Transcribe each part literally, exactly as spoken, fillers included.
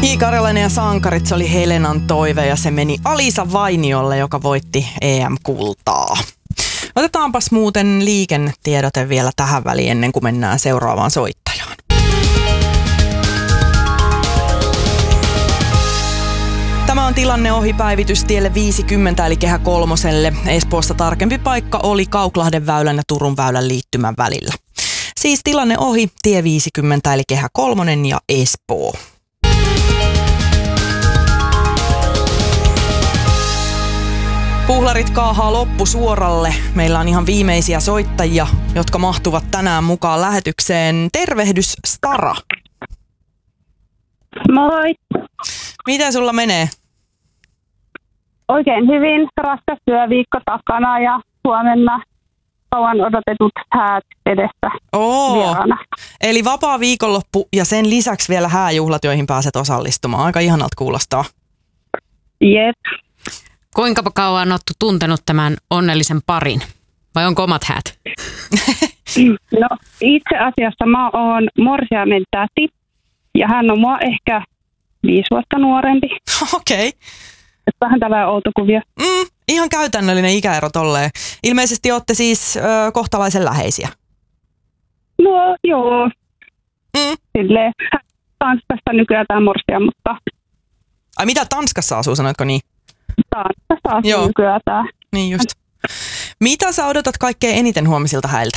J. Karjalainen ja Sankarit, se oli Helenan toive ja se meni Alisa Vainiolle, joka voitti E M-kultaa. Otetaanpas muuten liikennetiedote vielä tähän väliin ennen kuin mennään seuraavaan soittajaan. Tämä on tilanne ohi päivitystielle viisikymmentä eli Kehä kolmoselle. Espoossa tarkempi paikka oli Kauklahden väylän ja Turun väylän liittymän välillä. Siis tilanne ohi, tie viisikymmentä eli Kehä kolmonen ja Espoo. Puhlarit kaahaa loppusuoralle. Meillä on ihan viimeisiä soittajia, jotka mahtuvat tänään mukaan lähetykseen. Tervehdys Stara. Moi. Miten sulla menee? Oikein hyvin. Raskas työviikko takana ja huomenna kauan odotetut häät edessä Oo. vieraana. Eli vapaa viikonloppu ja sen lisäksi vielä hääjuhlat, joihin pääset osallistumaan. Aika ihanalta kuulostaa. Jep. Kuinka kauan olet tuntenut tämän onnellisen parin? Vai onko omat häät? No itse asiassa mä oon morsiamen täti ja hän on mua ehkä viisi vuotta nuorempi. Okei. Okay. Vähän tällainen outo kuvio. Mm, ihan käytännöllinen ikäero tolleen. Ilmeisesti olette siis ö, kohtalaisen läheisiä. No joo. Mm. Silleen. Tanskasta nykyään tämä morsian, mutta... Ai mitä Tanskassa asuu, sanoitko niin? Tanskassa asuu Joo. nykyään tämä. Niin just. Mitä sä odotat kaikkein eniten huomisilta häiltä?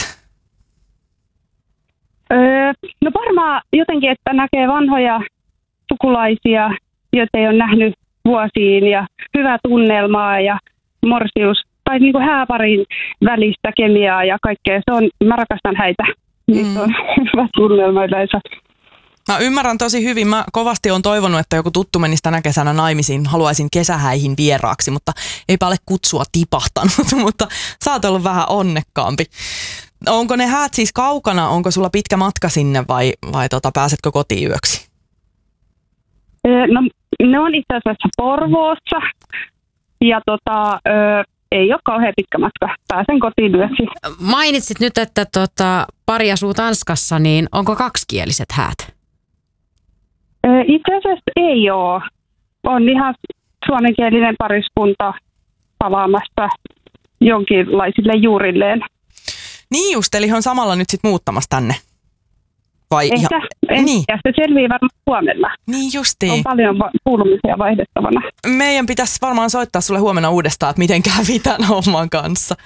Öö, no varmaan jotenkin, että näkee vanhoja sukulaisia, joita ei ole nähnyt vuosiin ja hyvää tunnelmaa ja morsius tai niin kuin hääparin välistä kemiaa ja kaikkea. Se on, mä rakastan häitä. Niissä mm. on hyvä tunnelma yleensä. Mä ymmärrän tosi hyvin. Mä kovasti olen toivonut, että joku tuttu menisi tänä kesänä naimisiin. Haluaisin kesähäihin vieraaksi, mutta eipä ole kutsua tipahtanut. Mutta sä oot ollut vähän onnekkaampi. Onko ne häät siis kaukana? Onko sulla pitkä matka sinne vai, vai tota, pääsetkö kotiin yöksi? No ne on itse asiassa Porvoossa ja tota, ö, ei ole kauhean pitkä matka. Pääsen kotiin yöksi. Mainitsit nyt, että tota, pari asuu Tanskassa, niin onko kaksikieliset häät? Itse asiassa ei ole. On ihan suomenkielinen pariskunta palaamassa jonkinlaisille juurilleen. Niin just, eli he on samalla nyt sit muuttamassa tänne. Vai Ehkä, ihan... en niin. ja se selvii varmaan huomenna. Niin justiin. On paljon va- kuulumisia vaihdettavana. Meidän pitäisi varmaan soittaa sulle huomenna uudestaan, että miten kävi tämän homman kanssa.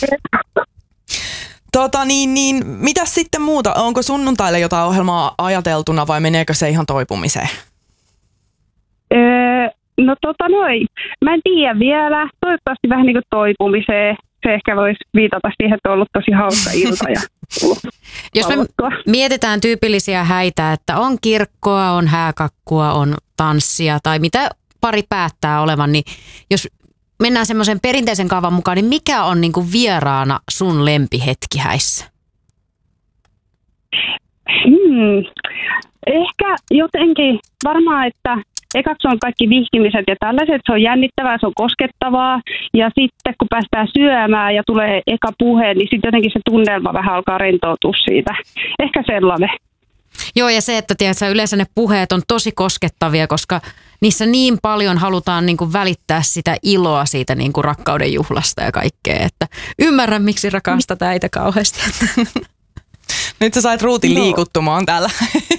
Tota niin, niin, mitäs sitten muuta? Onko sunnuntaille jotain ohjelmaa ajateltuna vai meneekö se ihan toipumiseen? Öö, no tota noin, mä en tiedä vielä. Toivottavasti vähän niin kuin toipumiseen. Se ehkä voisi viitata siihen, että on ollut tosi hauska ilta. Ja Jos me mietitään tyypillisiä häitä, että on kirkkoa, on hääkakkua, on tanssia tai mitä pari päättää olevan, niin jos mennään semmoisen perinteisen kaavan mukaan, niin mikä on niin kuin vieraana sun lempihetki häissä? Hmm. Ehkä jotenkin varmaan, että ekaksi on kaikki vihkimiset ja tällaiset, se on jännittävää, se on koskettavaa ja sitten kun päästään syömään ja tulee eka puhe, niin sitten jotenkin se tunnelma vähän alkaa rentoutua siitä. Ehkä sellainen. Joo, ja se, että tiedätkö, yleensä ne puheet on tosi koskettavia, koska niissä niin paljon halutaan niin kuin välittää sitä iloa siitä niin kuin rakkauden juhlasta ja kaikkea. Että ymmärrän, miksi rakastat äitä kauheasti. Nyt sä sait ruutin no. liikuttumaan täällä.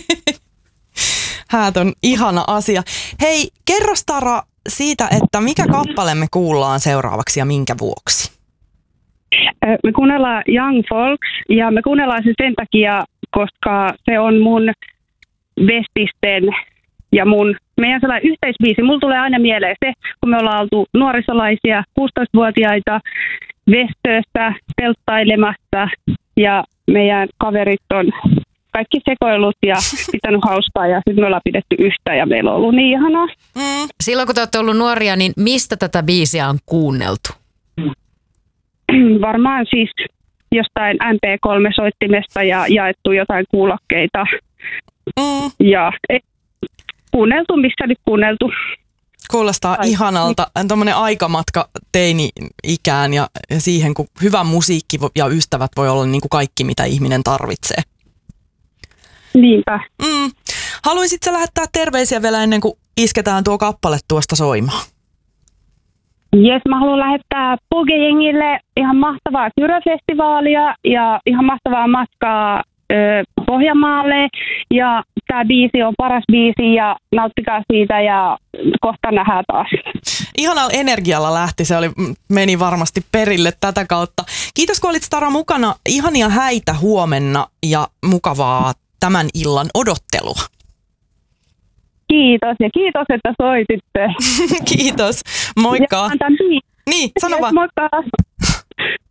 Häät on ihana asia. Hei, kerro Stara siitä, että mikä kappale me kuullaan seuraavaksi ja minkä vuoksi? Me kuunnellaan Young Folks ja me kuunnellaan se sen takia, koska se on mun bestisten ja mun, meidän sellainen yhteisbiisi. Mulla tulee aina mieleen se, kun me ollaan oltu nuorisolaisia, kuusitoistavuotiaita vestöössä, telttailemassa ja meidän kaverit on kaikki sekoillut ja pitänyt hauskaa ja sitten me ollaan pidetty yhtä ja meillä on ollut niin ihanaa. Mm. Silloin kun te olette ollut nuoria, niin mistä tätä biisiä on kuunneltu? Varmaan siis jostain M P kolme -soittimesta ja jaettu jotain kuulokkeita. Mm. Ja kuunneltu, missä nyt kuunneltu. Kuulostaa Ai. ihanalta. Tuommoinen aikamatka teini-ikään ja, ja siihen, kun hyvä musiikki ja ystävät voi olla niin kuin kaikki, mitä ihminen tarvitsee. Niinpä. Mm. Haluaisit sä lähettää terveisiä vielä ennen kuin isketään tuo kappale tuosta soimaan? Jes, mä haluan lähettää Puge-jengille ihan mahtavaa Kyrö-festivaalia ja ihan mahtavaa matkaa ö, Pohjanmaalle. Ja tää biisi on paras biisi ja nauttikaa siitä ja kohta nähdään taas. Ihanalla energialla lähti, se oli, meni varmasti perille tätä kautta. Kiitos kun olit Stara mukana. Ihania häitä huomenna ja mukavaa tämän illan odottelua. Kiitos ja kiitos, että soititte. Kiitos. Moikka. Ja niin, sano yes, vaan. moikka.